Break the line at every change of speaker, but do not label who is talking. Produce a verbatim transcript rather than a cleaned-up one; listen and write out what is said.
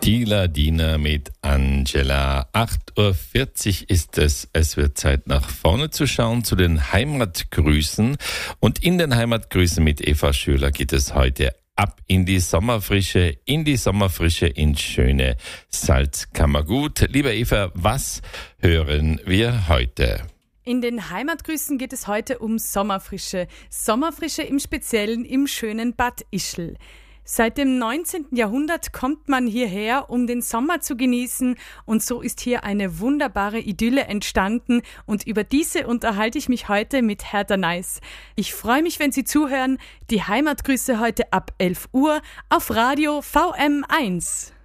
Tila Dina mit Angela. acht Uhr vierzig ist es. Es wird Zeit, nach vorne zu schauen zu den Heimatgrüßen. Und in den Heimatgrüßen mit Eva Schöler geht es heute ab in die Sommerfrische, in die Sommerfrische ins schöne Salzkammergut. Liebe Eva, was hören wir heute?
In den Heimatgrüßen geht es heute um Sommerfrische. Sommerfrische im Speziellen im schönen Bad Ischl. Seit dem neunzehnten Jahrhundert kommt man hierher, um den Sommer zu genießen, und so ist hier eine wunderbare Idylle entstanden, und über diese unterhalte ich mich heute mit Hertha Neiss. Ich freue mich, wenn Sie zuhören. Die Heimatgrüße heute ab elf Uhr auf Radio V M eins.